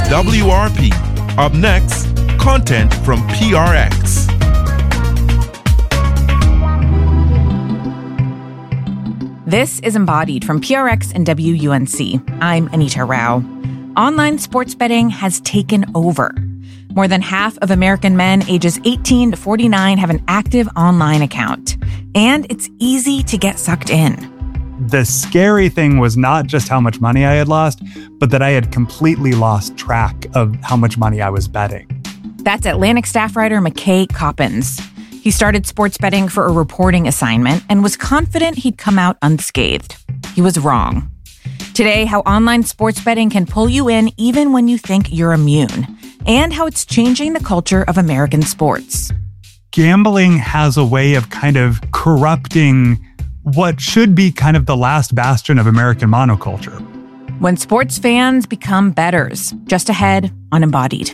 WRP. Up next, content from PRX. This is Embodied from PRX and WUNC. I'm Anita Rao. Online sports betting has taken over. More than half of American men ages 18 to 49 have an active online account, and it's easy to get sucked in. The scary thing was not just how much money I had lost, but that I had completely lost track of how much money I was betting. That's Atlantic staff writer McKay Coppins. He started sports betting for a reporting assignment and was confident he'd come out unscathed. He was wrong. Today, how online sports betting can pull you in even when you think you're immune, and how it's changing the culture of American sports. Gambling has a way of kind of corrupting what should be kind of the last bastion of American monoculture. When sports fans become bettors, just ahead on Embodied.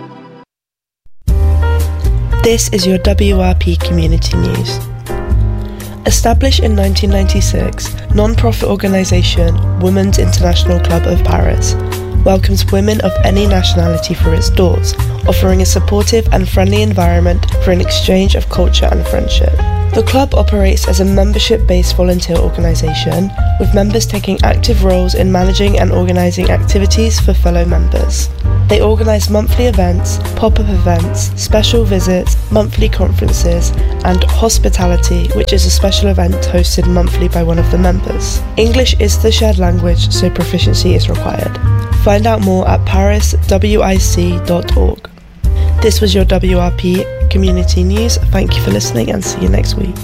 This is your WRP Community News. Established in 1996, non-profit organisation Women's International Club of Paris welcomes women of any nationality through its doors, offering a supportive and friendly environment for an exchange of culture and friendship. The club operates as a membership-based volunteer organisation, with members taking active roles in managing and organising activities for fellow members. They organise monthly events, pop-up events, special visits, monthly conferences, and Hospitality, which is a special event hosted monthly by one of the members. English is the shared language, so proficiency is required. Find out more at pariswic.org. This was your WRP Community News. Thank you for listening and see you next week.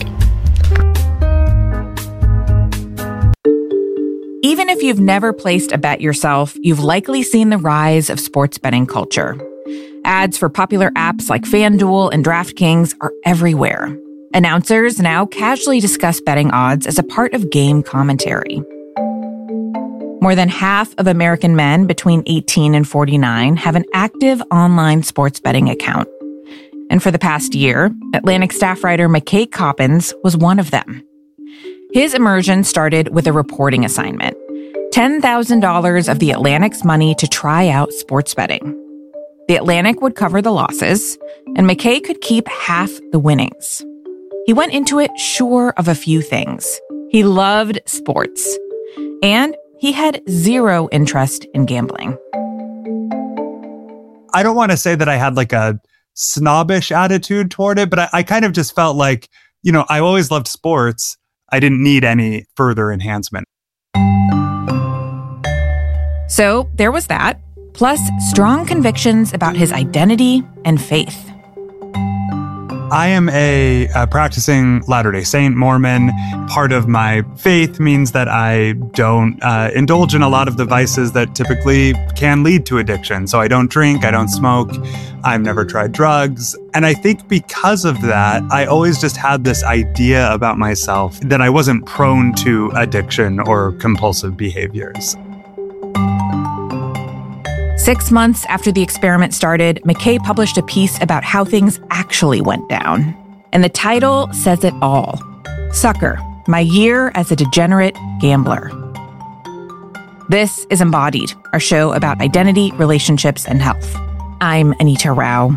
Even if you've never placed a bet yourself, you've likely seen the rise of sports betting culture. Ads for popular apps like FanDuel and DraftKings are everywhere. Announcers now casually discuss betting odds as a part of game commentary. More than half of American men between 18 and 49 have an active online sports betting account. And for the past year, Atlantic staff writer McKay Coppins was one of them. His immersion started with a reporting assignment, $10,000 of the Atlantic's money to try out sports betting. The Atlantic would cover the losses, and McKay could keep half the winnings. He went into it sure of a few things. He loved sports, and he had zero interest in gambling. I don't want to say that I had like a snobbish attitude toward it, but I kind of just felt like, I always loved sports. I didn't need any further enhancement. So there was that, plus strong convictions about his identity and faith. I am a practicing Latter-day Saint Mormon. Part of my faith means that I don't indulge in a lot of the vices that typically can lead to addiction. So I don't drink, I don't smoke, I've never tried drugs. And I think because of that, I always just had this idea about myself that I wasn't prone to addiction or compulsive behaviors. 6 months after the experiment started, McKay published a piece about how things actually went down. And the title says it all. Sucker, My Year as a Degenerate Gambler. This is Embodied, our show about identity, relationships, and health. I'm Anita Rao.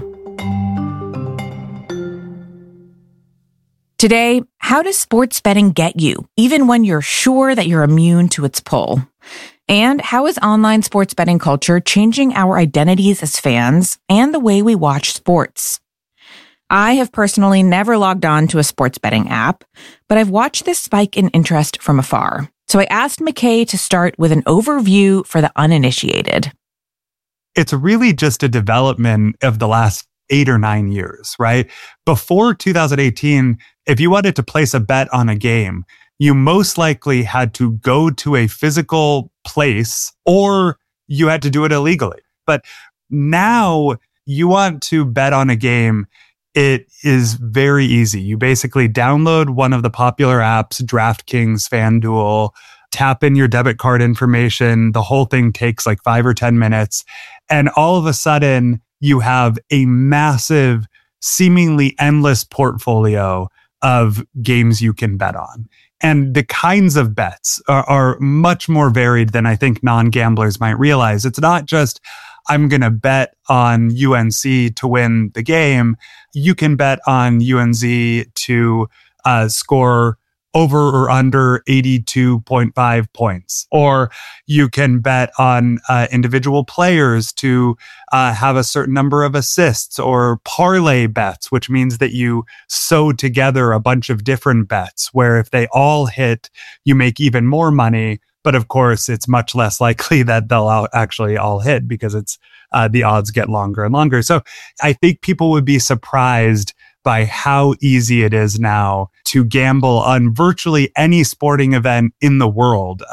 Today, how does sports betting get you, even when you're sure that you're immune to its pull? And how is online sports betting culture changing our identities as fans and the way we watch sports? I have personally never logged on to a sports betting app, but I've watched this spike in interest from afar. So I asked McKay to start with an overview for the uninitiated. It's really just a development of the last 8 or 9 years, right? Before 2018, if you wanted to place a bet on a game, you most likely had to go to a physical place or you had to do it illegally. But now you want to bet on a game, it is very easy. You basically download one of the popular apps, DraftKings, FanDuel, tap in your debit card information. The whole thing takes like 5 or 10 minutes. And all of a sudden, you have a massive, seemingly endless portfolio of games you can bet on. And the kinds of bets are much more varied than I think non-gamblers might realize. It's not just, I'm going to bet on UNC to win the game. You can bet on UNC to score over or under 82.5 points. Or you can bet on individual players to have a certain number of assists, or parlay bets, which means that you sew together a bunch of different bets where if they all hit, you make even more money. But of course, it's much less likely that they'll actually all hit because it's the odds get longer and longer. So I think people would be surprised by how easy it is now to gamble on virtually any sporting event in the world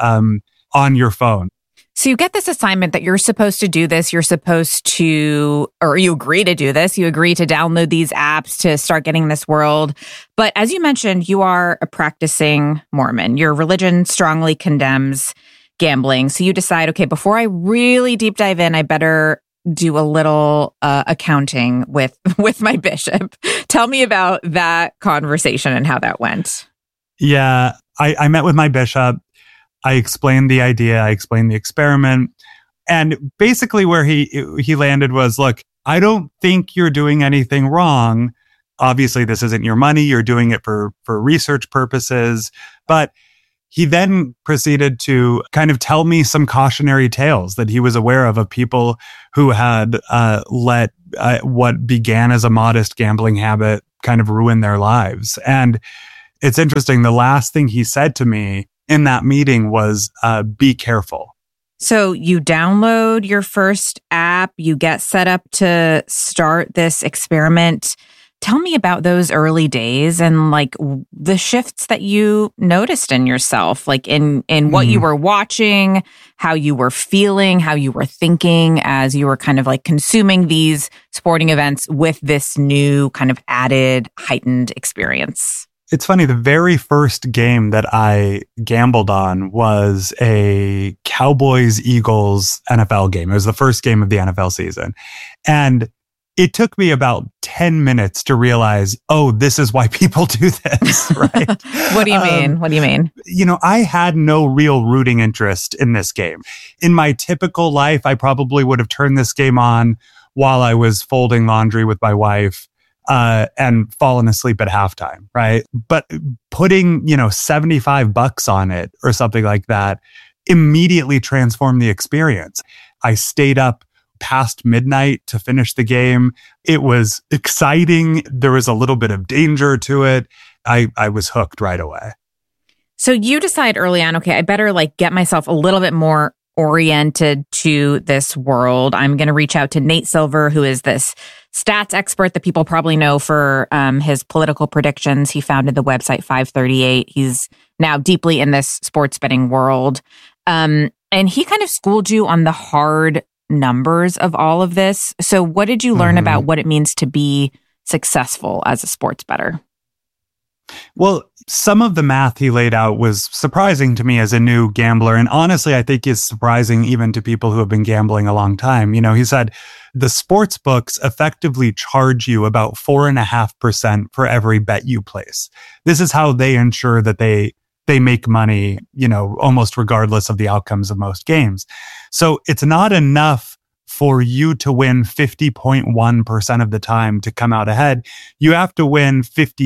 on your phone. So you get this assignment that you're supposed to do this. You're supposed to, or you agree to do this. You agree to download these apps to start getting this world. But as you mentioned, you are a practicing Mormon. Your religion strongly condemns gambling. So you decide, okay, before I really deep dive in, I better do a little accounting with my bishop. Tell me about that conversation and how that went. Yeah, I met with my bishop. I explained the idea. I explained the experiment. And basically where he landed was, look, I don't think you're doing anything wrong. Obviously, this isn't your money. You're doing it for research purposes. But he then proceeded to kind of tell me some cautionary tales that he was aware of people who had let what began as a modest gambling habit kind of ruin their lives. And it's interesting. The last thing he said to me in that meeting was, be careful. So you download your first app, you get set up to start this experiment. Tell me about those early days and like the shifts that you noticed in yourself, like in what you were watching, how you were feeling, how you were thinking as you were kind of like consuming these sporting events with this new kind of added heightened experience. It's funny, the very first game that I gambled on was a Cowboys-Eagles NFL game. It was the first game of the NFL season. And it took me about 10 minutes to realize, oh, this is why people do this, right? What do you mean? What do you mean? You know, I had no real rooting interest in this game. In my typical life, I probably would have turned this game on while I was folding laundry with my wife. And fallen asleep at halftime, right? But putting, $75 on it or something like that immediately transformed the experience. I stayed up past midnight to finish the game. It was exciting. There was a little bit of danger to it. I was hooked right away. So you decide early on, okay, I better get myself a little bit more oriented to this world. I'm going to reach out to Nate Silver, who is this stats expert that people probably know for his political predictions. He founded the website 538. He's now deeply in this sports betting world. And he kind of schooled you on the hard numbers of all of this. So what did you learn about what it means to be successful as a sports bettor? Well, some of the math he laid out was surprising to me as a new gambler. And honestly, I think is surprising even to people who have been gambling a long time. He said the sports books effectively charge you about 4.5% for every bet you place. This is how they ensure that they make money, almost regardless of the outcomes of most games. So it's not enough for you to win 50.1% of the time to come out ahead. You have to win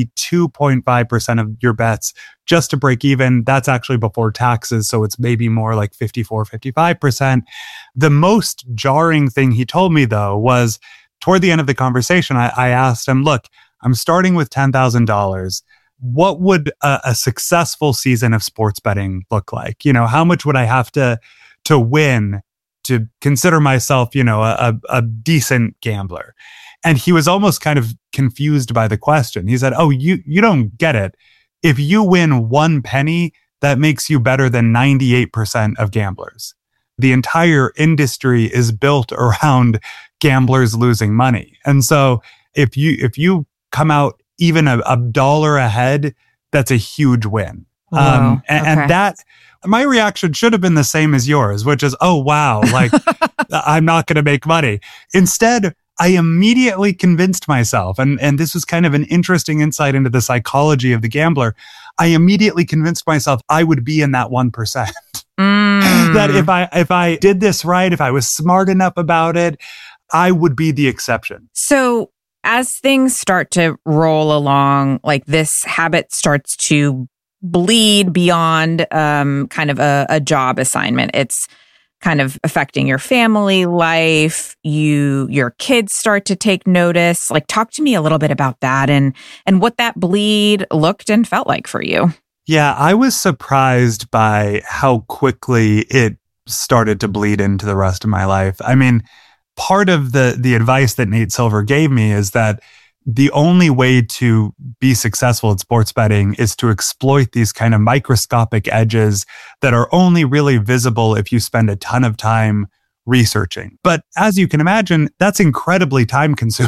52.5% of your bets just to break even. That's actually before taxes, so it's maybe more like 54, 55%. The most jarring thing he told me, though, was toward the end of the conversation, I asked him, look, I'm starting with $10,000. What would a successful season of sports betting look like? How much would I have to win to consider myself, a decent gambler? And he was almost kind of confused by the question. He said, oh, you don't get it. If you win one penny, that makes you better than 98% of gamblers. The entire industry is built around gamblers losing money. And so if you come out even a dollar ahead, that's a huge win. Wow. And that, my reaction should have been the same as yours, which is, oh, wow, I'm not going to make money. Instead, I immediately convinced myself, and this was kind of an interesting insight into the psychology of the gambler. I immediately convinced myself I would be in that 1%. That if I did this right, if I was smart enough about it, I would be the exception. So as things start to roll along, like this habit starts to bleed beyond kind of a job assignment. It's kind of affecting your family life. Your kids start to take notice. Like, talk to me a little bit about that and what that bleed looked and felt like for you. Yeah, I was surprised by how quickly it started to bleed into the rest of my life. I mean, part of the advice that Nate Silver gave me is that the only way to be successful at sports betting is to exploit these kind of microscopic edges that are only really visible if you spend a ton of time researching. But as you can imagine, that's incredibly time consuming.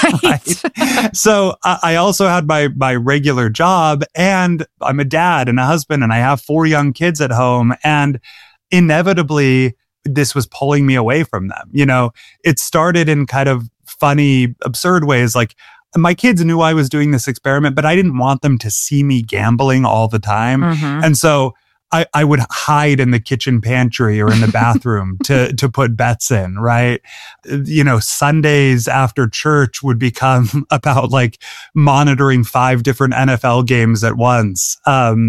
Right? So I also had my regular job, and I'm a dad and a husband, and I have 4 young kids at home. And inevitably, this was pulling me away from them. You know, it started in kind of funny, absurd ways. Like, my kids knew I was doing this experiment, but I didn't want them to see me gambling all the time. Mm-hmm. And so I would hide in the kitchen pantry or in the bathroom to put bets in, right? You know, Sundays after church would become about like monitoring 5 different NFL games at once.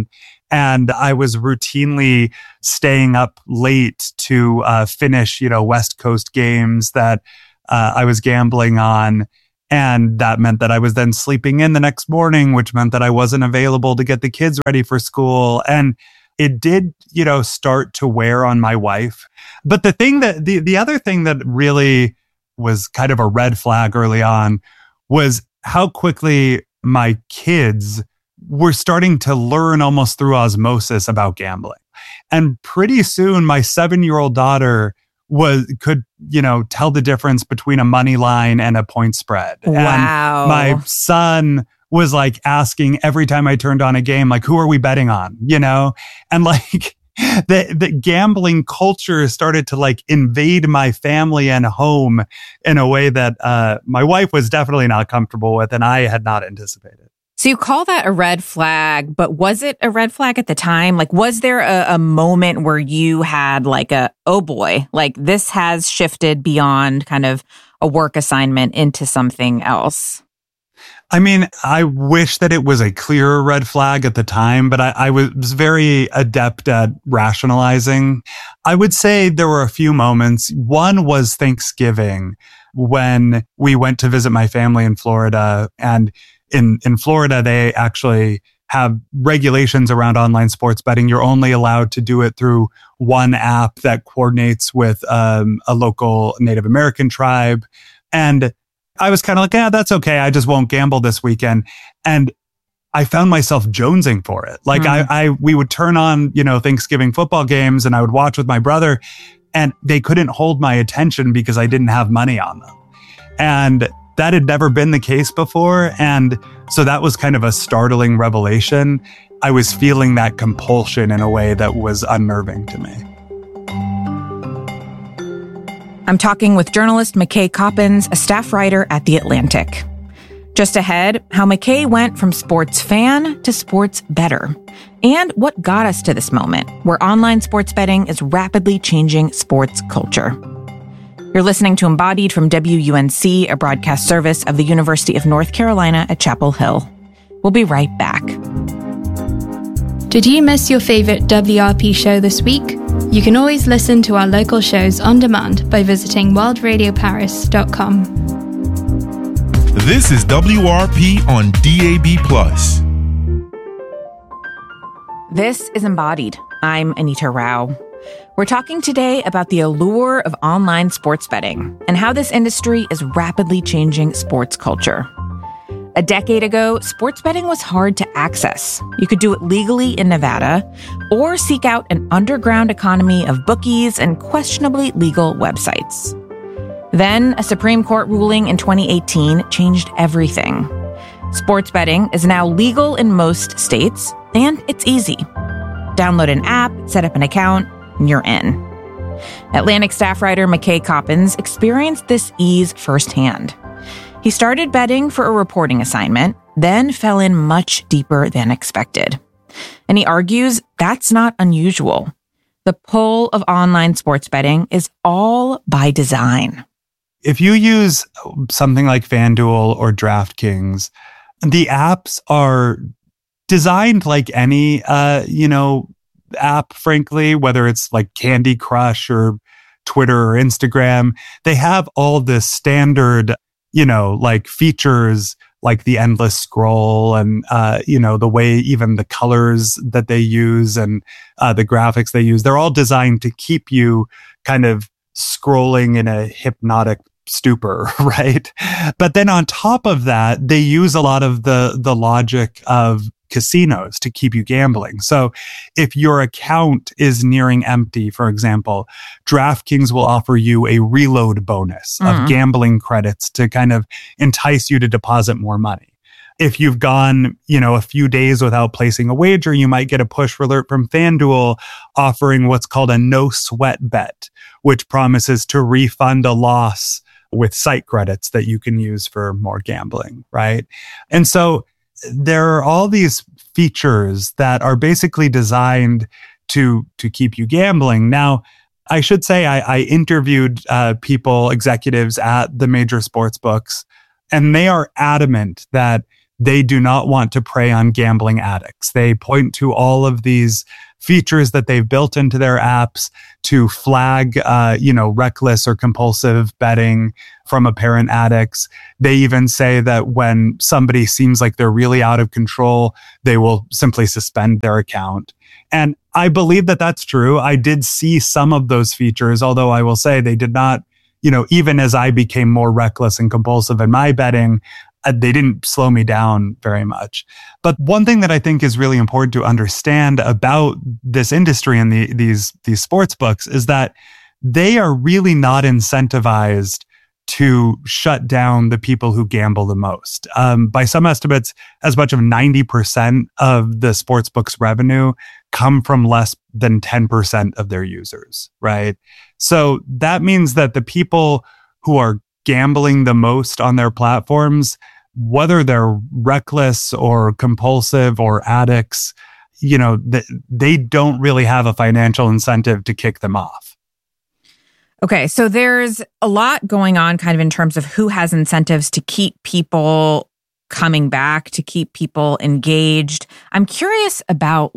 And I was routinely staying up late to finish, you know, West Coast games that I was gambling on. And that meant that I was then sleeping in the next morning, which meant that I wasn't available to get the kids ready for school. And it did, you know, start to wear on my wife. But the other thing that really was kind of a red flag early on was how quickly my kids were starting to learn almost through osmosis about gambling. And pretty soon, my 7-year-old daughter could, you know, tell the difference between a money line and a point spread. Wow. And my son was like asking every time I turned on a game, like, who are we betting on? You know? And like the gambling culture started to like invade my family and home in a way that my wife was definitely not comfortable with, and I had not anticipated. So you call that a red flag, but was it a red flag at the time? Like, was there a moment where you had like oh boy, like this has shifted beyond kind of a work assignment into something else? I mean, I wish that it was a clearer red flag at the time, but I was very adept at rationalizing. I would say there were a few moments. One was Thanksgiving, when we went to visit my family in Florida, and in Florida, they actually have regulations around online sports betting. You're only allowed to do it through one app that coordinates with a local Native American tribe. And I was kind of like, yeah, that's okay. I just won't gamble this weekend. And I found myself jonesing for it. Like we would turn on, you know, Thanksgiving football games, and I would watch with my brother, and they couldn't hold my attention because I didn't have money on them. And that had never been the case before. And so that was kind of a startling revelation. I was feeling that compulsion in a way that was unnerving to me. I'm talking with journalist McKay Coppins, a staff writer at The Atlantic. Just ahead, how McKay went from sports fan to sports bettor, and what got us to this moment where online sports betting is rapidly changing sports culture. You're listening to Embodied from WUNC, a broadcast service of the University of North Carolina at Chapel Hill. We'll be right back. Did you miss your favorite WRP show this week? You can always listen to our local shows on demand by visiting worldradioparis.com. This is WRP on DAB+. This is Embodied. I'm Anita Rao. We're talking today about the allure of online sports betting and how this industry is rapidly changing sports culture. A decade ago, sports betting was hard to access. You could do it legally in Nevada or seek out an underground economy of bookies and questionably legal websites. Then, a Supreme Court ruling in 2018 changed everything. Sports betting is now legal in most states, and it's easy. Download an app, set up an account, and you're in. Atlantic staff writer McKay Coppins experienced this ease firsthand. He started betting for a reporting assignment, then fell in much deeper than expected. And he argues that's not unusual. The pull of online sports betting is all by design. If you use something like FanDuel or DraftKings, the apps are designed like any, app, frankly, whether it's like Candy Crush or Twitter or Instagram. They have all the standard, like features like the endless scroll and, the way even the colors that they use and the graphics they use, they're all designed to keep you kind of scrolling in a hypnotic stupor, right? But then on top of that, they use a lot of the logic of casinos to keep you gambling. So if your account is nearing empty, for example, DraftKings will offer you a reload bonus of gambling credits to kind of entice you to deposit more money. If you've gone, a few days without placing a wager, you might get a push alert from FanDuel offering what's called a no sweat bet, which promises to refund a loss with site credits that you can use for more gambling, right? And so there are all these features that are basically designed to keep you gambling. Now, I should say I interviewed executives at the major sports books, and they are adamant that they do not want to prey on gambling addicts. They point to all of these features that they've built into their apps to flag, reckless or compulsive betting from apparent addicts. They even say that when somebody seems like they're really out of control, they will simply suspend their account. And I believe that that's true. I did see some of those features, although I will say they did not, even as I became more reckless and compulsive in my betting, they didn't slow me down very much. But one thing that I think is really important to understand about this industry and these sports books is that they are really not incentivized to shut down the people who gamble the most. By some estimates, as much of 90% of the sports book's revenue come from less than 10% of their users, right? So that means that the people who are gambling the most on their platforms, whether they're reckless or compulsive or addicts, they don't really have a financial incentive to kick them off. Okay, so there's a lot going on kind of in terms of who has incentives to keep people coming back, to keep people engaged. I'm curious about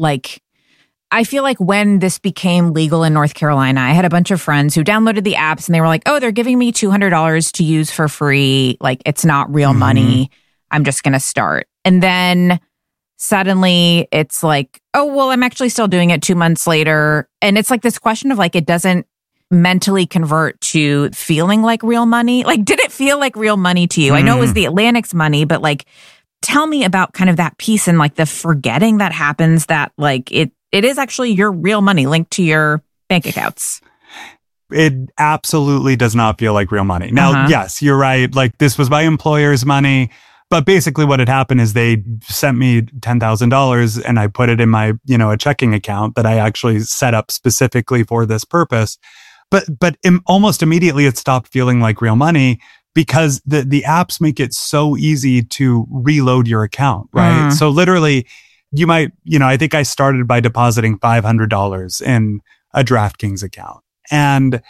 I feel like when this became legal in North Carolina, I had a bunch of friends who downloaded the apps and they were like, oh, they're giving me $200 to use for free. Like, it's not real money. I'm just going to start. And then suddenly it's like, oh, well, I'm actually still doing it 2 months later. And it's like this question of it doesn't mentally convert to feeling like real money. Like, did it feel like real money to you? I know it was the Atlantic's money, but tell me about kind of that piece and the forgetting that happens that it is actually your real money linked to your bank accounts. It absolutely does not feel like real money. Now, yes, you're right. This was my employer's money, but basically what had happened is they sent me $10,000 and I put it in my, a checking account that I actually set up specifically for this purpose. But almost immediately it stopped feeling like real money because the apps make it so easy to reload your account, right? So literally, you might, I think I started by depositing $500 in a DraftKings account. And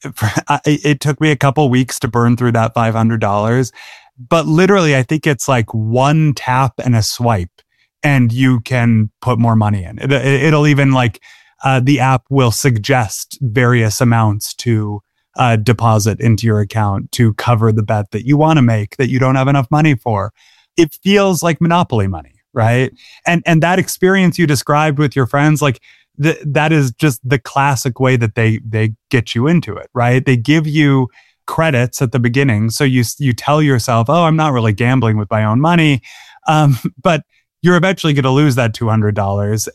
it took me a couple weeks to burn through that $500. But literally, I think it's one tap and a swipe, and you can put more money in. It'll even the app will suggest various amounts to deposit into your account to cover the bet that you want to make that you don't have enough money for. It feels like Monopoly money. Right. And that experience you described with your friends, that is just the classic way that they get you into it. Right. They give you credits at the beginning. So you tell yourself, oh, I'm not really gambling with my own money. But you're eventually going to lose that $200.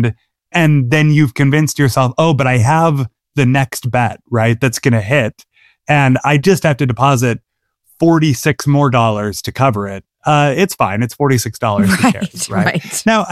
And then you've convinced yourself, oh, but I have the next bet, right? That's going to hit. And I just have to deposit $46 more to cover it. It's fine. It's $46. Who cares, right? Now,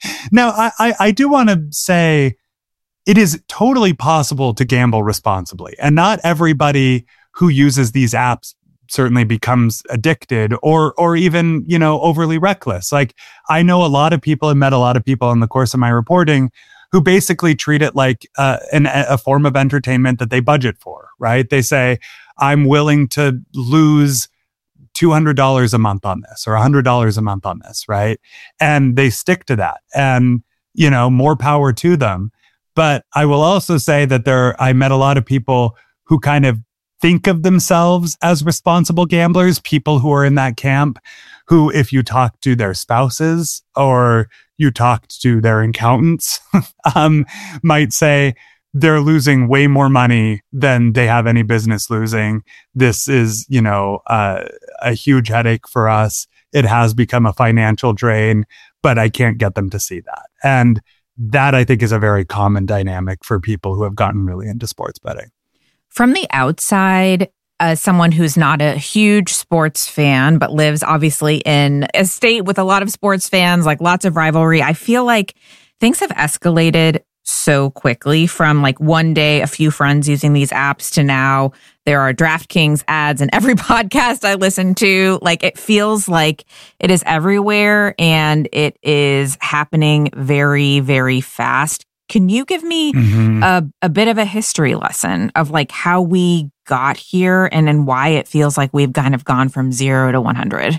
I do want to say it is totally possible to gamble responsibly, and not everybody who uses these apps certainly becomes addicted or even, overly reckless. I know a lot of people and met a lot of people in the course of my reporting who basically treat it like a form of entertainment that they budget for, right? They say, I'm willing to lose $200 a month on this or $100 a month on this, right? And they stick to that. And, more power to them. But I will also say that I met a lot of people who kind of think of themselves as responsible gamblers, people who are in that camp, who, if you talk to their spouses or you talked to their accountants, might say they're losing way more money than they have any business losing. This is, a huge headache for us. It has become a financial drain, but I can't get them to see that. And that, I think, is a very common dynamic for people who have gotten really into sports betting. From the outside, as someone who's not a huge sports fan, but lives obviously in a state with a lot of sports fans, like lots of rivalry, I feel like things have escalated so quickly from like one day, a few friends using these apps to now there are DraftKings ads in every podcast I listen to. Like it feels like it is everywhere and it is happening very, very fast. Can you give me a bit of a history lesson of like how we got here and then why it feels like we've kind of gone from 0 to 100?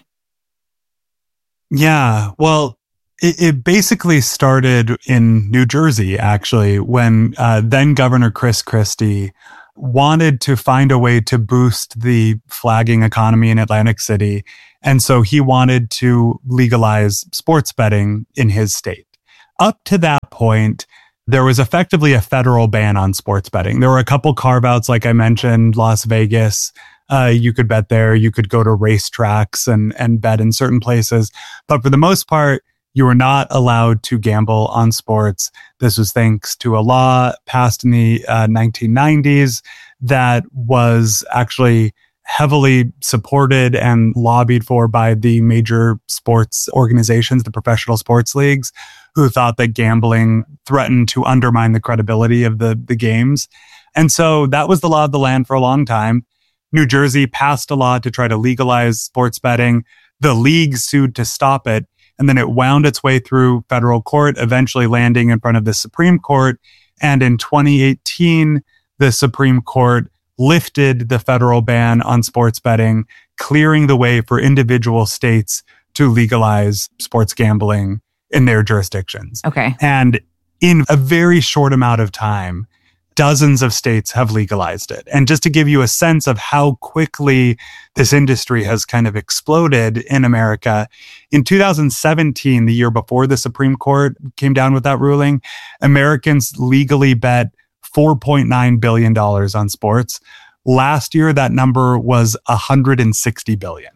Yeah, well, it basically started in New Jersey, actually, when then Governor Chris Christie wanted to find a way to boost the flagging economy in Atlantic City. And so he wanted to legalize sports betting in his state. Up to that point, there was effectively a federal ban on sports betting. There were a couple carve-outs, like I mentioned, Las Vegas. You could bet there. You could go to racetracks and bet in certain places. But for the most part, you were not allowed to gamble on sports. This was thanks to a law passed in the 1990s that was actually heavily supported and lobbied for by the major sports organizations, the professional sports leagues, who thought that gambling threatened to undermine the credibility of the games. And so that was the law of the land for a long time. New Jersey passed a law to try to legalize sports betting. The league sued to stop it. And then it wound its way through federal court, eventually landing in front of the Supreme Court. And in 2018, the Supreme Court lifted the federal ban on sports betting, clearing the way for individual states to legalize sports gambling in their jurisdictions. Okay. And in a very short amount of time, dozens of states have legalized it. And just to give you a sense of how quickly this industry has kind of exploded in America, in 2017, the year before the Supreme Court came down with that ruling, Americans legally bet $4.9 billion on sports. Last year, that number was $160 billion.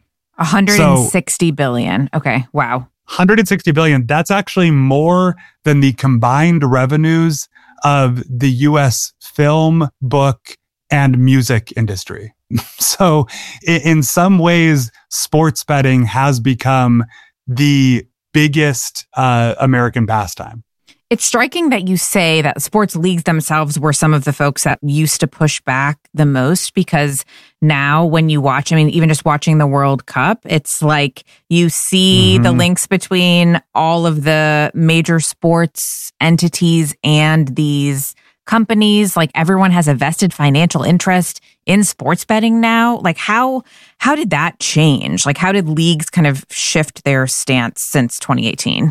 $160 billion. Okay. Wow. $160 billion. That's actually more than the combined revenues of the U.S. film, book, and music industry. So in some ways, sports betting has become the biggest American pastime. It's striking that you say that sports leagues themselves were some of the folks that used to push back the most, because now when you watch, I mean, even just watching the World Cup, it's like you see the links between all of the major sports entities and these companies. Like everyone has a vested financial interest in sports betting now. Like how did that change? Like how did leagues kind of shift their stance since 2018?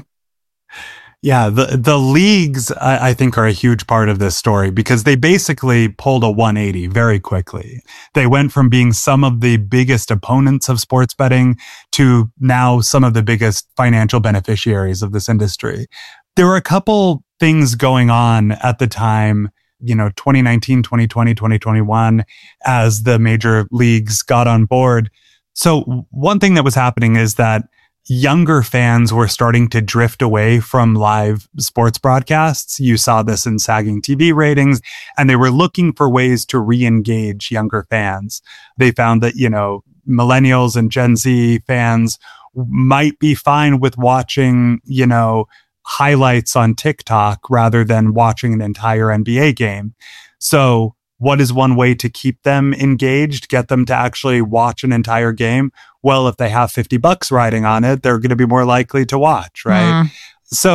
Yeah, the leagues, I think, are a huge part of this story because they basically pulled a 180 very quickly. They went from being some of the biggest opponents of sports betting to now some of the biggest financial beneficiaries of this industry. There were a couple things going on at the time, 2019, 2020, 2021, as the major leagues got on board. So one thing that was happening is that younger fans were starting to drift away from live sports broadcasts. You saw this in sagging TV ratings, and they were looking for ways to re-engage younger fans. They found that, millennials and Gen Z fans might be fine with watching, highlights on TikTok rather than watching an entire NBA game. So what is one way to keep them engaged, get them to actually watch an entire game? Well, if they have $50 riding on it, they're going to be more likely to watch, right? So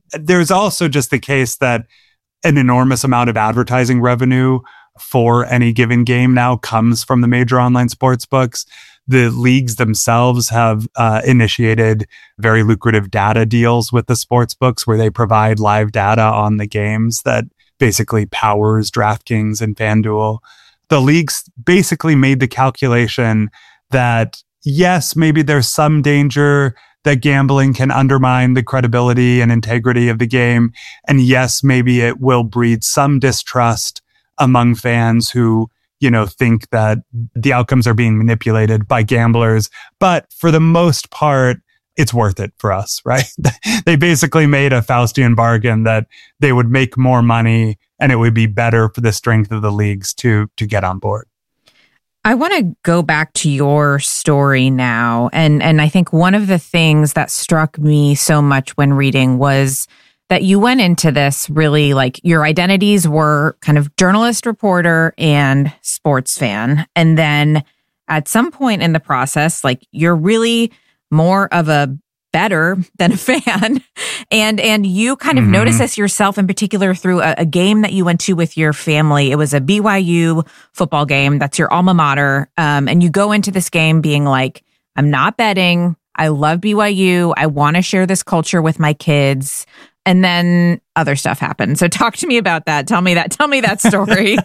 there's also just the case that an enormous amount of advertising revenue for any given game now comes from the major online sports books. The leagues themselves have initiated very lucrative data deals with the sports books where they provide live data on the games that basically powers DraftKings and FanDuel. The leagues basically made the calculation that, yes, maybe there's some danger that gambling can undermine the credibility and integrity of the game. And yes, maybe it will breed some distrust among fans who, think that the outcomes are being manipulated by gamblers. But for the most part, it's worth it for us, right? They basically made a Faustian bargain that they would make more money and it would be better for the strength of the leagues to get on board. I want to go back to your story now. And I think one of the things that struck me so much when reading was that you went into this really like your identities were kind of journalist, reporter, and sports fan. And then at some point in the process, like you're really more of a better than a fan. And you kind of notice this yourself in particular through a game that you went to with your family. It was a BYU football game. That's your alma mater. And you go into this game being like, I'm not betting. I love BYU. I want to share this culture with my kids. And then other stuff happened. So talk to me about that. Tell me that story.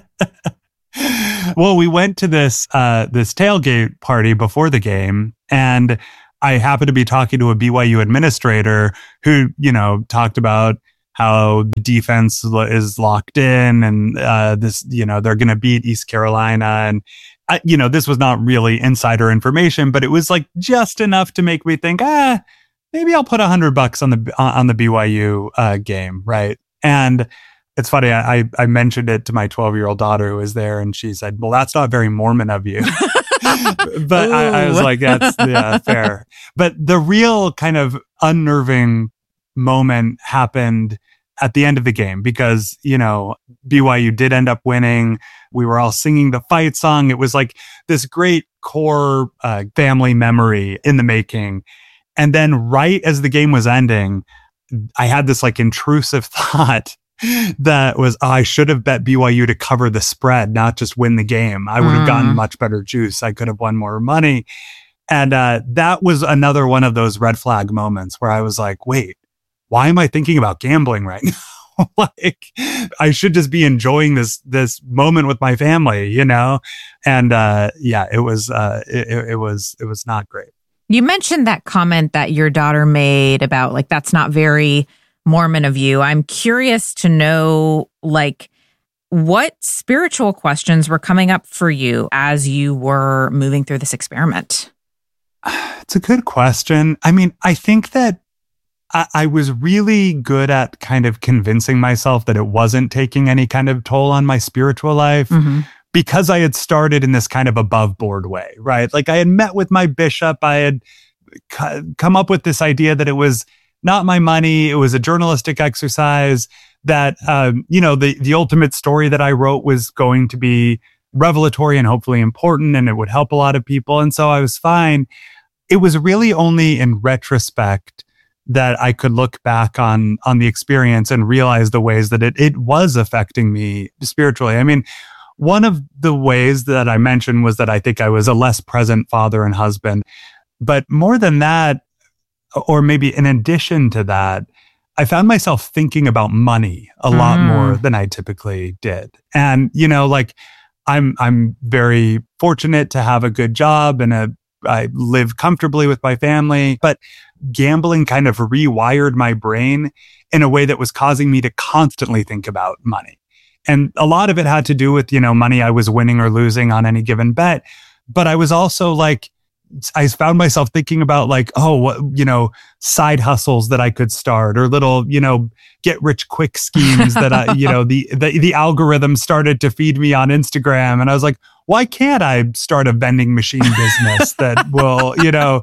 Well, we went to this tailgate party before the game, and I happened to be talking to a BYU administrator who, talked about how the defense is locked in and they're going to beat East Carolina. And, this was not really insider information, but it was like just enough to make me think, maybe I'll put $100 on the BYU game, right? And it's funny, I mentioned it to my 12-year-old daughter who was there, and she said, well, that's not very Mormon of you. But I was like, that's fair. But the real kind of unnerving moment happened at the end of the game because, BYU did end up winning. We were all singing the fight song. It was like this great core family memory in the making. And then right as the game was ending, I had this like intrusive thought that was, I should have bet BYU to cover the spread, not just win the game. I would have gotten much better juice. I could have won more money. And that was another one of those red flag moments where I was like, wait, why am I thinking about gambling right now? Like, I should just be enjoying this moment with my family, And it was not great. You mentioned that comment that your daughter made about like, that's not very Mormon of you. I'm curious to know, like, what spiritual questions were coming up for you as you were moving through this experiment? It's a good question. I mean, I think that I was really good at kind of convincing myself that it wasn't taking any kind of toll on my spiritual life because I had started in this kind of above board way, right? Like I had met with my bishop. I had come up with this idea that it was not my money. It was a journalistic exercise that, the ultimate story that I wrote was going to be revelatory and hopefully important, and it would help a lot of people. And so I was fine. It was really only in retrospect that I could look back on the experience and realize the ways that it was affecting me spiritually. I mean, one of the ways that I mentioned was that I think I was a less present father and husband. But more than that, or maybe in addition to that, I found myself thinking about money a lot more than I typically did. And, I'm very fortunate to have a good job and I live comfortably with my family, but gambling kind of rewired my brain in a way that was causing me to constantly think about money. And a lot of it had to do with, money I was winning or losing on any given bet. But I was also like, I found myself thinking about like, side hustles that I could start or little, get rich quick schemes that I, the algorithm started to feed me on Instagram. And I was like, why can't I start a vending machine business that will,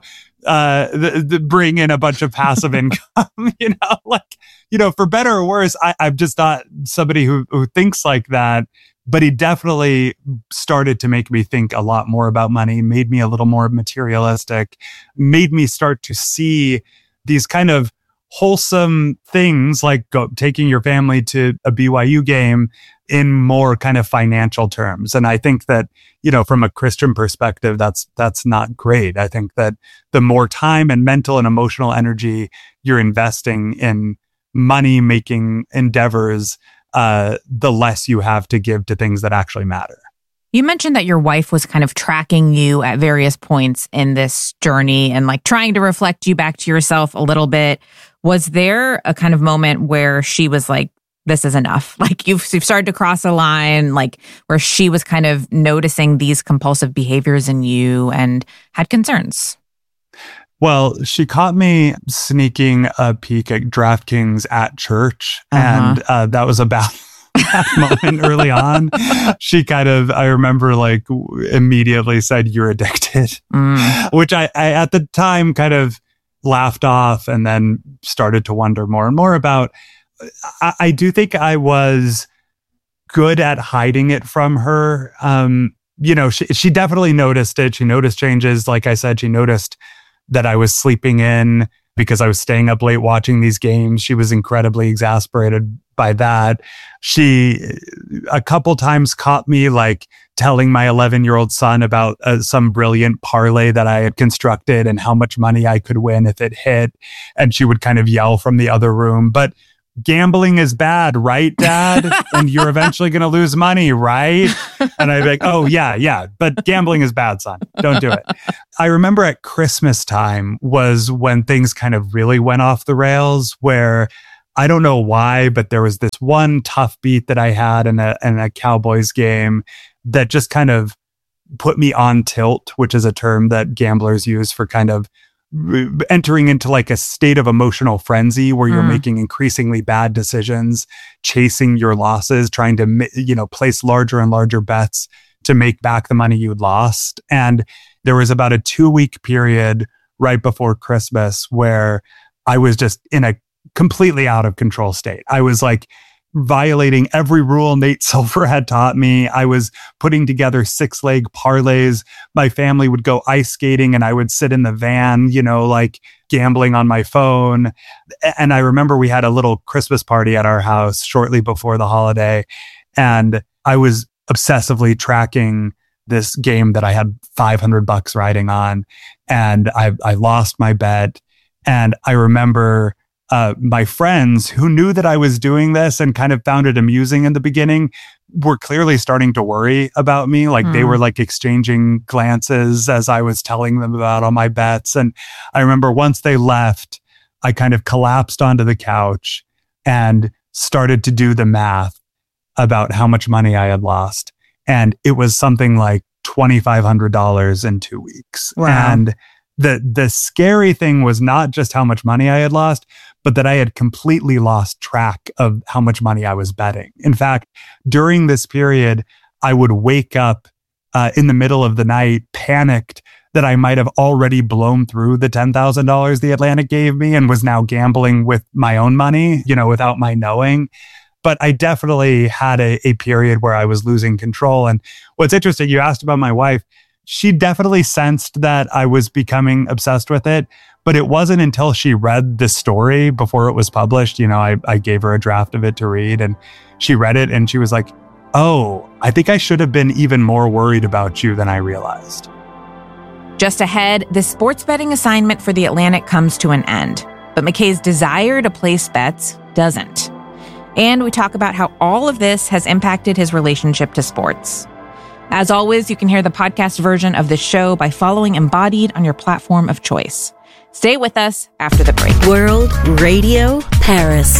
bring in a bunch of passive income, for better or worse, I'm just not somebody who thinks like that. But he definitely started to make me think a lot more about money, made me a little more materialistic, made me start to see these kind of wholesome things like taking your family to a BYU game in more kind of financial terms. And I think that, from a Christian perspective, that's not great. I think that the more time and mental and emotional energy you're investing in money-making endeavors, the less you have to give to things that actually matter. You mentioned that your wife was kind of tracking you at various points in this journey and like trying to reflect you back to yourself a little bit. Was there a kind of moment where she was like, this is enough? Like you've started to cross a line, like where she was kind of noticing these compulsive behaviors in you and had concerns? Well, she caught me sneaking a peek at DraftKings at church. And that was about that moment early on. She kind of, I remember like immediately said, "You're addicted," which I at the time kind of laughed off and then started to wonder more and more about. I do think I was good at hiding it from her. She definitely noticed it. She noticed changes. Like I said, she noticed that I was sleeping in because I was staying up late watching these games. She was incredibly exasperated by that. She a couple times caught me like telling my 11-year-old son about some brilliant parlay that I had constructed and how much money I could win if it hit. And she would kind of yell from the other room, "But gambling is bad, right, Dad? And you're eventually going to lose money, right?" And I'd be like, "Oh, yeah, but gambling is bad, son. Don't do it." I remember at Christmas time was when things kind of really went off the rails, where I don't know why, but there was this one tough beat that I had in a Cowboys game that just kind of put me on tilt, which is a term that gamblers use for kind of entering into like a state of emotional frenzy where you're making increasingly bad decisions, chasing your losses, trying to, place larger and larger bets to make back the money you'd lost. And there was about a 2-week period right before Christmas where I was just in a completely out of control state. I was like violating every rule Nate Silver had taught me. I was putting together 6-leg parlays. My family would go ice skating and I would sit in the van, like gambling on my phone. And I remember we had a little Christmas party at our house shortly before the holiday. And I was obsessively tracking this game that I had $500 riding on. And I lost my bet. And I remember my friends who knew that I was doing this and kind of found it amusing in the beginning were clearly starting to worry about me. Like they were like exchanging glances as I was telling them about all my bets. And I remember once they left, I kind of collapsed onto the couch and started to do the math about how much money I had lost. And it was something like $2,500 in 2 weeks. Wow. And the scary thing was not just how much money I had lost, but that I had completely lost track of how much money I was betting. In fact, during this period, I would wake up in the middle of the night, panicked that I might have already blown through the $10,000 the Atlantic gave me and was now gambling with my own money, without my knowing. But I definitely had a period where I was losing control. And what's interesting, you asked about my wife. She definitely sensed that I was becoming obsessed with it, but it wasn't until she read the story before it was published. I gave her a draft of it to read and she read it and she was like, "Oh, I think I should have been even more worried about you than I realized." Just ahead, the sports betting assignment for the Atlantic comes to an end, but McKay's desire to place bets doesn't. And we talk about how all of this has impacted his relationship to sports. As always, you can hear the podcast version of the show by following Embodied on your platform of choice. Stay with us after the break. World Radio Paris.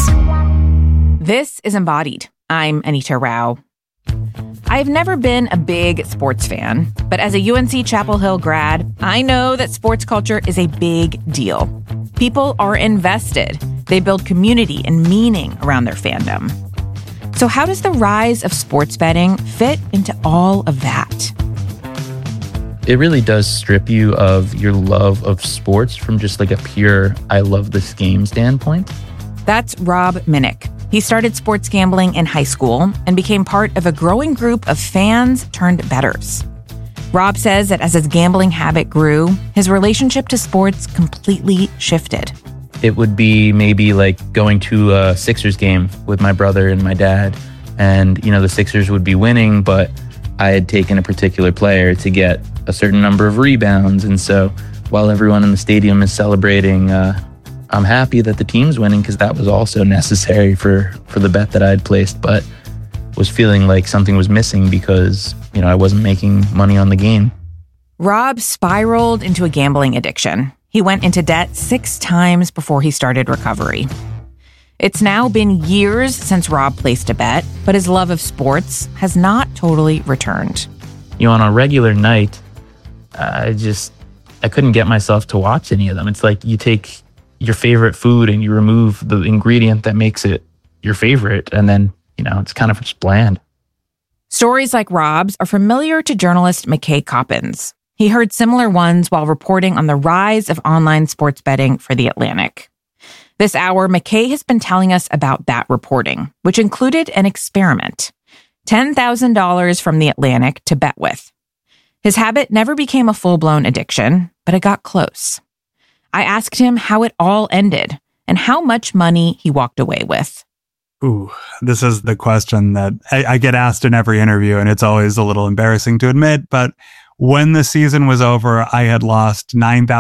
This is Embodied. I'm Anita Rao. I've never been a big sports fan, but as a UNC Chapel Hill grad, I know that sports culture is a big deal. People are invested. They build community and meaning around their fandom. So how does the rise of sports betting fit into all of that? It really does strip you of your love of sports from just like a pure, I love this game standpoint. That's Rob Minnick. He started sports gambling in high school and became part of a growing group of fans turned bettors. Rob says that as his gambling habit grew, his relationship to sports completely shifted. it would be maybe like going to a Sixers game with my brother and my dad. And, the Sixers would be winning, but I had taken a particular player to get a certain number of rebounds. And so while everyone in the stadium is celebrating, I'm happy that the team's winning because that was also necessary for the bet that I had placed, but was feeling like something was missing because, I wasn't making money on the game. Rob spiraled into a gambling addiction. He went into debt 6 times before he started recovery. It's now been years since Rob placed a bet, but his love of sports has not totally returned. On a regular night, I couldn't get myself to watch any of them. It's like you take your favorite food and you remove the ingredient that makes it your favorite, and then, it's kind of just bland. Stories like Rob's are familiar to journalist McKay Coppins. He heard similar ones while reporting on the rise of online sports betting for The Atlantic. This hour, McKay has been telling us about that reporting, which included an experiment. $10,000 from The Atlantic to bet with. His habit never became a full-blown addiction, but it got close. I asked him how it all ended and how much money he walked away with. Ooh, this is the question that I get asked in every interview, and it's always a little embarrassing to admit, but when the season was over, I had lost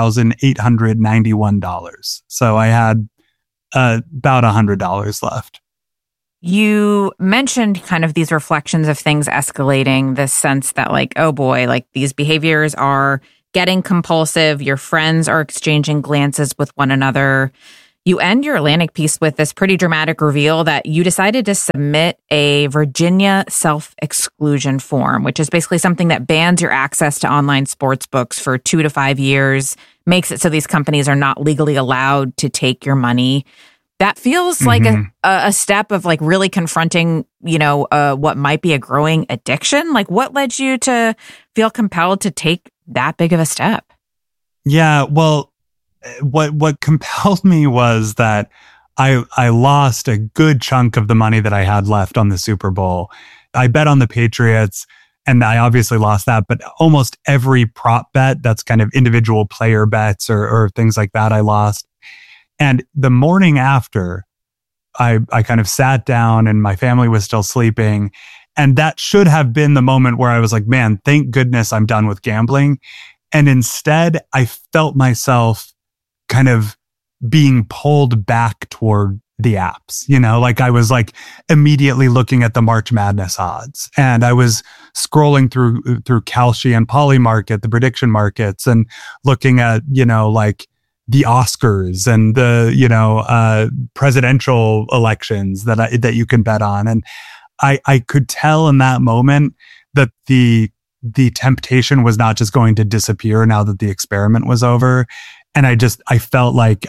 $9,891. So I had about $100 left. You mentioned kind of these reflections of things escalating, this sense that like, oh boy, like these behaviors are getting compulsive. Your friends are exchanging glances with one another. You end your Atlantic piece with this pretty dramatic reveal that you decided to submit a Virginia self-exclusion form, which is basically something that bans your access to online sports books for 2 to 5 years, makes it so these companies are not legally allowed to take your money. That feels like a step of like really confronting, what might be a growing addiction. Like what led you to feel compelled to take that big of a step? Yeah, well, what compelled me was that I lost a good chunk of the money that I had left on the Super Bowl. I bet on the Patriots, and I obviously lost that, but almost every prop bet that's kind of individual player bets or things like that, I lost. And the morning after, I kind of sat down and my family was still sleeping. And that should have been the moment where I was like, man, thank goodness I'm done with gambling. And instead, I felt myself kind of being pulled back toward the apps, like I was like immediately looking at the March Madness odds, and I was scrolling through Kalshi and Polymarket, the prediction markets, and looking at, like the Oscars and the, presidential elections that you can bet on. And I could tell in that moment that the temptation was not just going to disappear now that the experiment was over. And I felt like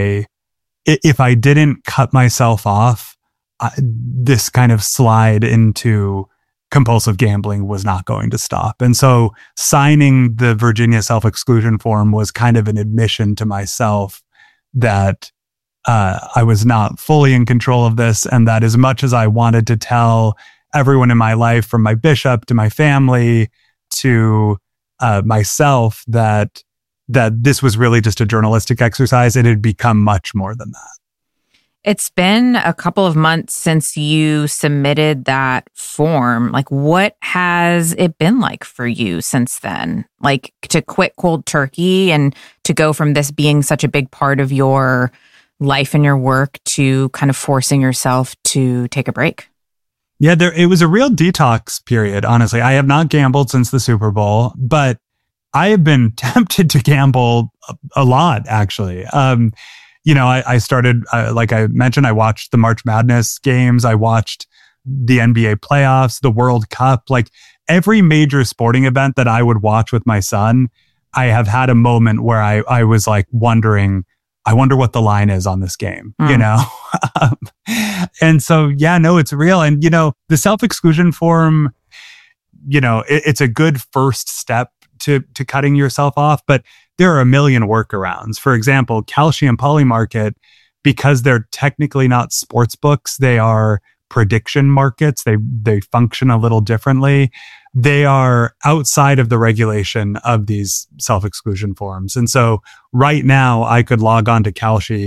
if I didn't cut myself off, this kind of slide into compulsive gambling was not going to stop. And so signing the Virginia self-exclusion form was kind of an admission to myself that I was not fully in control of this, and that as much as I wanted to tell everyone in my life, from my bishop to my family to myself, that this was really just a journalistic exercise, it had become much more than that. It's been a couple of months since you submitted that form. Like, what has it been like for you since then? Like, to quit cold turkey and to go from this being such a big part of your life and your work to kind of forcing yourself to take a break? Yeah, it was a real detox period, honestly. I have not gambled since the Super Bowl, but I have been tempted to gamble a lot, actually. I started, like I mentioned, I watched the March Madness games. I watched the NBA playoffs, the World Cup, like every major sporting event that I would watch with my son. I have had a moment where I was like wondering, I wonder what the line is on this game, And so, yeah, no, it's real. And, the self-exclusion form, it's a good first step to cutting yourself off, but there are a million workarounds. For example, Kalshi and Polymarket, because they're technically not sports books, they are prediction markets. They function a little differently. They are outside of the regulation of these self-exclusion forms. And so right now I could log on to Kalshi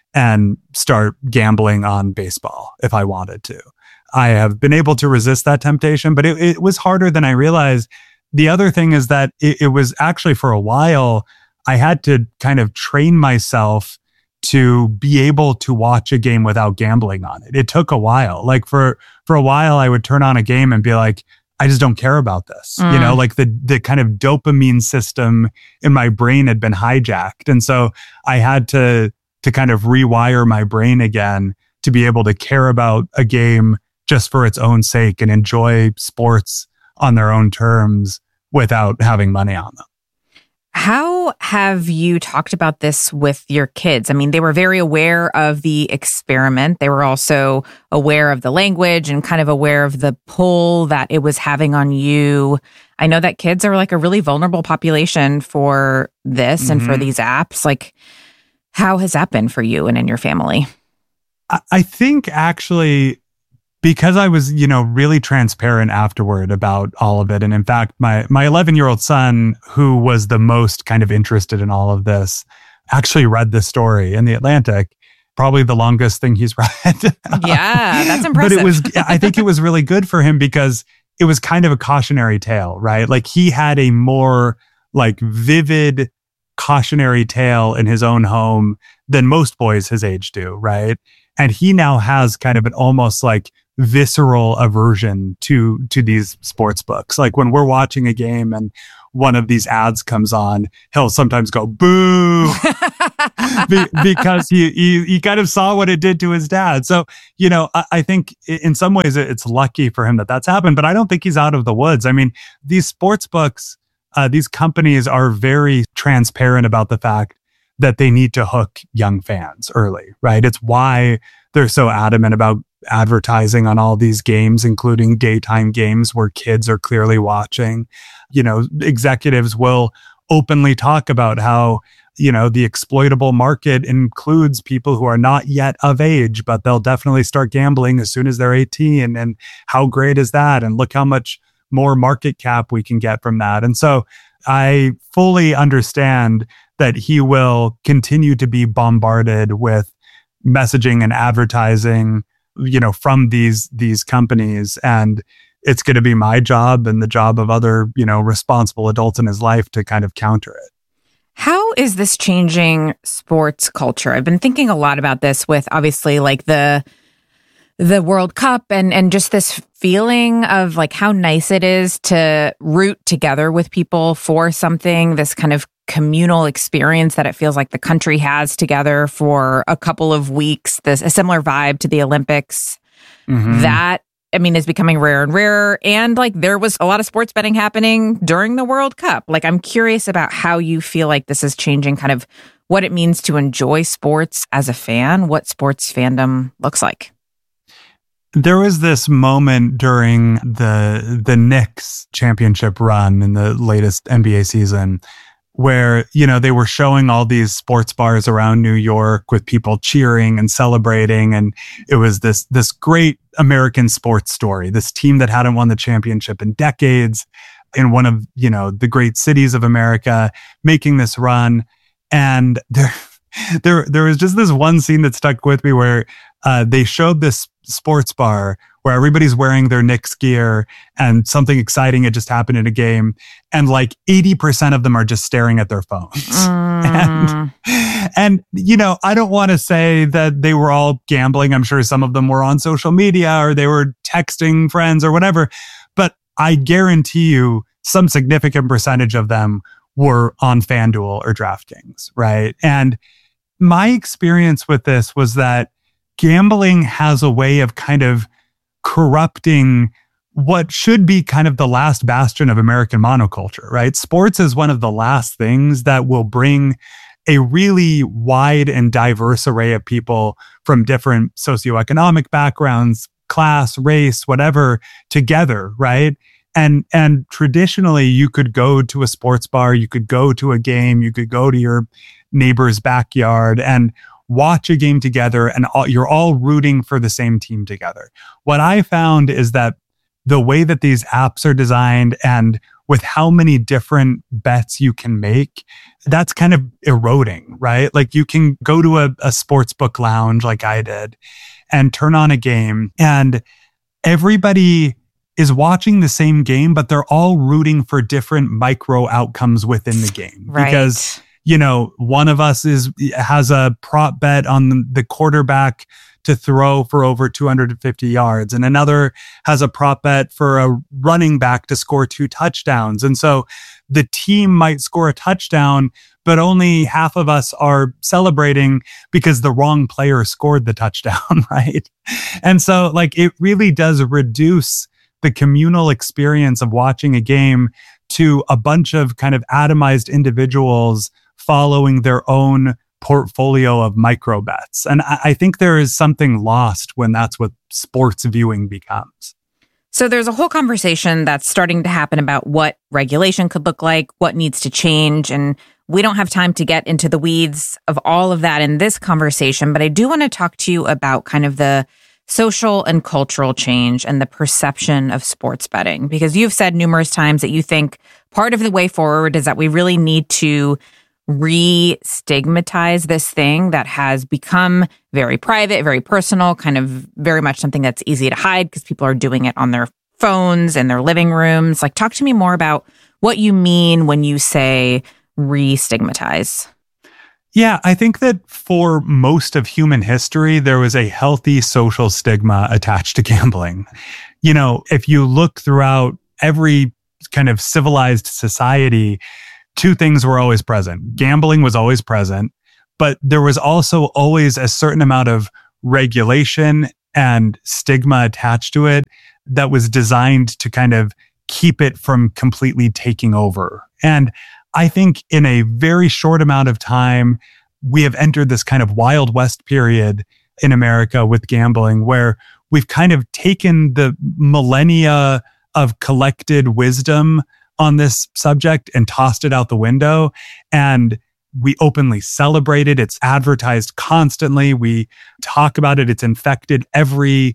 and start gambling on baseball if I wanted to. I have been able to resist that temptation, but it was harder than I realized. The other thing is that it was actually for a while, I had to kind of train myself to be able to watch a game without gambling on it. It took a while. Like for a while, I would turn on a game and be like, I just don't care about this. You know, like the kind of dopamine system in my brain had been hijacked. And so I had to kind of rewire my brain again to be able to care about a game just for its own sake and enjoy sports on their own terms without having money on them. How have you talked about this with your kids? I mean, they were very aware of the experiment. They were also aware of the language and kind of aware of the pull that it was having on you. I know that kids are like a really vulnerable population for this and for these apps. Like, how has that been for you and in your family? I think actually, because I was, really transparent afterward about all of it. And in fact, my 11-year-old son, who was the most kind of interested in all of this, actually read this story in The Atlantic, probably the longest thing he's read. Yeah, that's impressive. But I think it was really good for him because it was kind of a cautionary tale, right? Like he had a more like vivid cautionary tale in his own home than most boys his age do, right? And he now has kind of an almost like visceral aversion to these sports books. Like when we're watching a game and one of these ads comes on, he'll sometimes go boo because he kind of saw what it did to his dad. So, I think in some ways it's lucky for him that that's happened, but I don't think he's out of the woods. I mean, these sports books, these companies are very transparent about the fact that they need to hook young fans early, right? It's why they're so adamant about advertising on all these games, including daytime games where kids are clearly watching. Executives will openly talk about how, the exploitable market includes people who are not yet of age, but they'll definitely start gambling as soon as they're 18. And how great is that? And look how much more market cap we can get from that. And so I fully understand that he will continue to be bombarded with messaging and advertising, from these companies. And it's going to be my job and the job of other, responsible adults in his life to kind of counter it. How is this changing sports culture? I've been thinking a lot about this with obviously like the World Cup and just this feeling of like how nice it is to root together with people for something, this kind of communal experience that it feels like the country has together for a couple of weeks, a similar vibe to the Olympics. That, is becoming rarer and rarer. And like there was a lot of sports betting happening during the World Cup. Like I'm curious about how you feel like this is changing kind of what it means to enjoy sports as a fan, what sports fandom looks like. There was this moment during the Knicks championship run in the latest NBA season where, they were showing all these sports bars around New York with people cheering and celebrating. And it was this great American sports story, this team that hadn't won the championship in decades in one of, the great cities of America making this run. And there was just this one scene that stuck with me where they showed this sports bar where everybody's wearing their Knicks gear and something exciting had just happened in a game. And like 80% of them are just staring at their phones. And, I don't want to say that they were all gambling. I'm sure some of them were on social media or they were texting friends or whatever. But I guarantee you some significant percentage of them were on FanDuel or DraftKings, right? And my experience with this was that gambling has a way of kind of corrupting what should be kind of the last bastion of American monoculture, right? Sports is one of the last things that will bring a really wide and diverse array of people from different socioeconomic backgrounds, class, race, whatever, together, right? And traditionally, you could go to a sports bar, you could go to a game, you could go to your neighbor's backyard and watch a game together, and you're all rooting for the same team together. What I found is that the way that these apps are designed and with how many different bets you can make, that's kind of eroding, right? Like you can go to a sportsbook lounge like I did and turn on a game and everybody is watching the same game, but they're all rooting for different micro outcomes within the game. Right. Because, one of us has a prop bet on the quarterback to throw for over 250 yards, and another has a prop bet for a running back to score 2 touchdowns. And so the team might score a touchdown, but only half of us are celebrating because the wrong player scored the touchdown, right? And so it really does reduce the communal experience of watching a game to a bunch of kind of atomized individuals following their own portfolio of micro bets. And I think there is something lost when that's what sports viewing becomes. So there's a whole conversation that's starting to happen about what regulation could look like, what needs to change. And we don't have time to get into the weeds of all of that in this conversation, but I do want to talk to you about kind of the social and cultural change and the perception of sports betting, because you've said numerous times that you think part of the way forward is that we really need to re-stigmatize this thing that has become very private, very personal, kind of very much something that's easy to hide because people are doing it on their phones and their living rooms. Talk to me more about what you mean when you say re-stigmatize. Yeah, I think that for most of human history, there was a healthy social stigma attached to gambling. If you look throughout every kind of civilized society, 2 things were always present. Gambling was always present, but there was also always a certain amount of regulation and stigma attached to it that was designed to kind of keep it from completely taking over. And I think in a very short amount of time, we have entered this kind of Wild West period in America with gambling, where we've kind of taken the millennia of collected wisdom on this subject and tossed it out the window. And we openly celebrate it. It's advertised constantly. We talk about it. It's infected every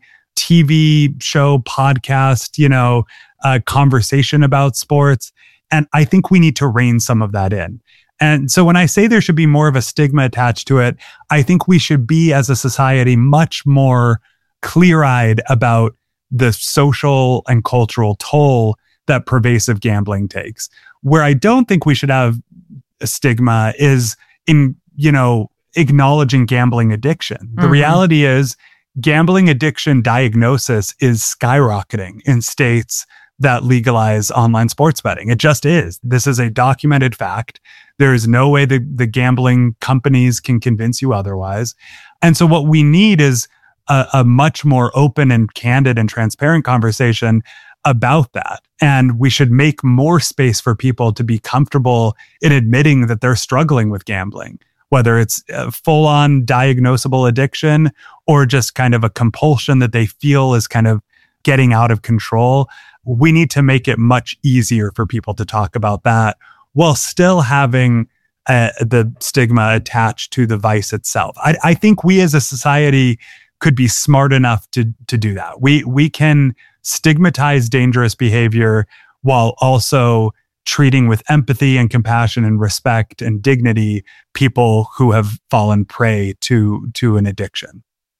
TV show, podcast, conversation about sports. And I think we need to rein some of that in. And so when I say there should be more of a stigma attached to it, I think we should be, as a society, much more clear-eyed about the social and cultural toll that pervasive gambling takes. Where I don't think we should have a stigma is in, acknowledging gambling addiction. The reality is gambling addiction diagnosis is skyrocketing in states that legalize online sports betting. It just is. This is a documented fact. There is no way the gambling companies can convince you otherwise. And so what we need is a much more open and candid and transparent conversation about that. And we should make more space for people to be comfortable in admitting that they're struggling with gambling, whether it's a full-on diagnosable addiction or just kind of a compulsion that they feel is kind of getting out of control. We need to make it much easier for people to talk about that while still having the stigma attached to the vice itself. I think we as a society could be smart enough to do that. We can stigmatize dangerous behavior while also treating with empathy and compassion and respect and dignity people who have fallen prey to an addiction.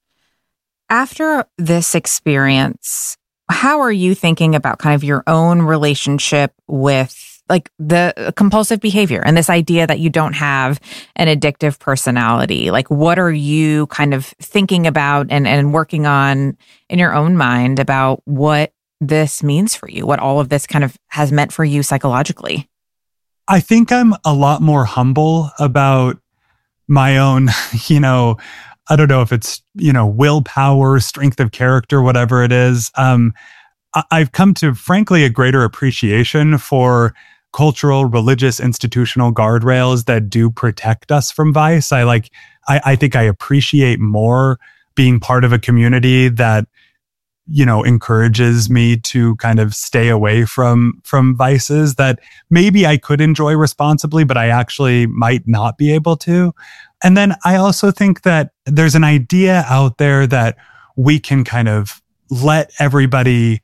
After this experience, how are you thinking about kind of your own relationship with the compulsive behavior and this idea that you don't have an addictive personality? What are you kind of thinking about and working on in your own mind about what this means for you, what all of this kind of has meant for you psychologically? I think I'm a lot more humble about my own, I don't know if it's, willpower, strength of character, whatever it is. I've come to, frankly, a greater appreciation for cultural, religious, institutional guardrails that do protect us from vice. I think I appreciate more being part of a community that, encourages me to kind of stay away from vices that maybe I could enjoy responsibly, but I actually might not be able to. And then I also think that there's an idea out there that we can kind of let everybody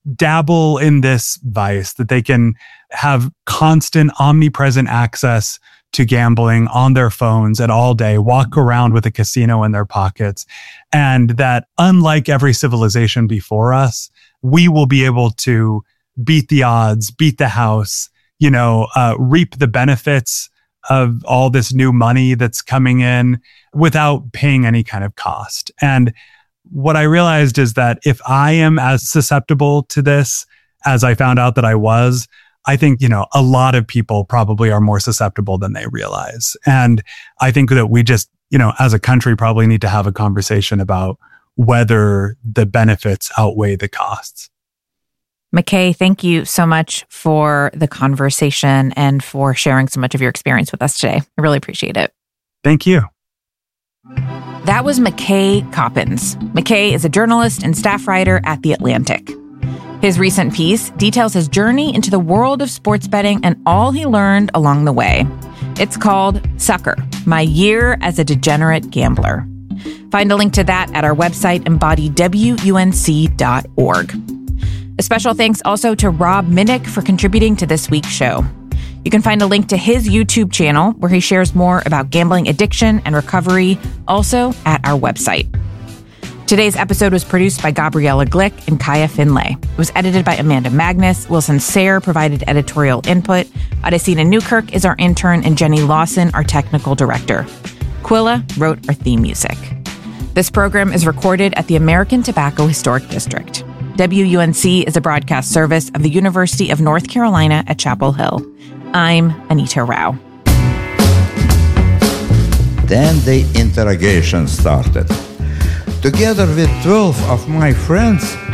dabble in this vice, that they can have constant, omnipresent access to gambling on their phones and all day, walk around with a casino in their pockets. And that unlike every civilization before us, we will be able to beat the odds, beat the house, reap the benefits of all this new money that's coming in without paying any kind of cost. And what I realized is that if I am as susceptible to this as I found out that I was, I think, a lot of people probably are more susceptible than they realize. And I think that we just, as a country probably need to have a conversation about whether the benefits outweigh the costs. McKay, thank you so much for the conversation and for sharing so much of your experience with us today. I really appreciate it. Thank you. That was McKay Coppins. McKay is a journalist and staff writer at The Atlantic. His recent piece details his journey into the world of sports betting and all he learned along the way. It's called Sucker, My Year as a Degenerate Gambler. Find a link to that at our website, embodywunc.org. A special thanks also to Rob Minnick for contributing to this week's show. You can find a link to his YouTube channel where he shares more about gambling addiction and recovery, also at our website. Today's episode was produced by Gabriella Glick and Kaya Finlay. It was edited by Amanda Magnus. Wilson Sayre provided editorial input. Adesina Newkirk is our intern, and Jenny Lawson, our technical director. Quilla wrote our theme music. This program is recorded at the American Tobacco Historic District. WUNC is a broadcast service of the University of North Carolina at Chapel Hill. I'm Anita Rao. Then the interrogation started. Together with 12 of my friends,